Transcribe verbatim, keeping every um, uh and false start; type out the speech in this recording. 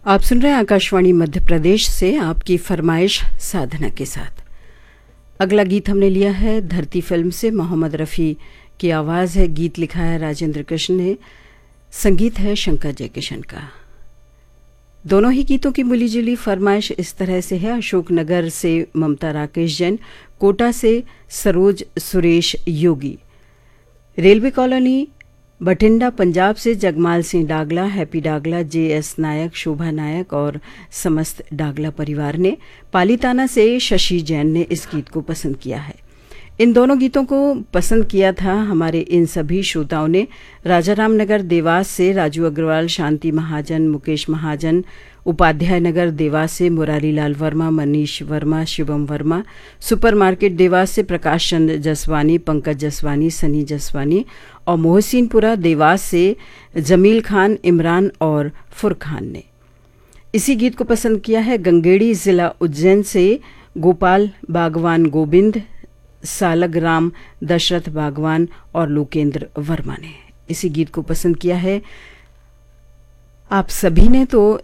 आप सुन रहे हैं आकाशवाणी मध्य प्रदेश से आपकी फरमाइश साधना के साथ। अगला गीत हमने लिया है धरती फिल्म से। मोहम्मद रफ़ी की आवाज़ है, गीत लिखा है राजेंद्र कृष्ण ने, संगीत है शंकर जयकिशन का। दोनों ही गीतों की मिली जुली फरमाइश इस तरह से है। अशोकनगर से ममता राकेश जैन, कोटा से सरोज सुरेश योगी, रेलवे कॉलोनी बठिंडा पंजाब से जगमाल सिंह डागला, हैप्पी डागला, जे एस नायक, शोभा नायक और समस्त डागला परिवार ने, पालीताना से शशि जैन ने इस गीत को पसंद किया है। इन दोनों गीतों को पसंद किया था हमारे इन सभी श्रोताओं ने राजा रामनगर देवास से राजू अग्रवाल, शांति महाजन, मुकेश महाजन, उपाध्याय नगर देवास से मुरारी लाल वर्मा, मनीष वर्मा, शिवम वर्मा, सुपर मार्केट देवास से प्रकाश चंद्र जसवानी, पंकज जसवानी, सनी जसवानी और मोहसिनपुरा देवास से जमील खान, इमरान और फुरखान ने इसी गीत को पसंद किया है। गंगेड़ी ज़िला उज्जैन से गोपाल बागवान गोविंद, सालग राम, दशरथ बागवान और लोकेंद्र वर्मा ने इसी गीत को पसंद किया है। आप सभी ने तो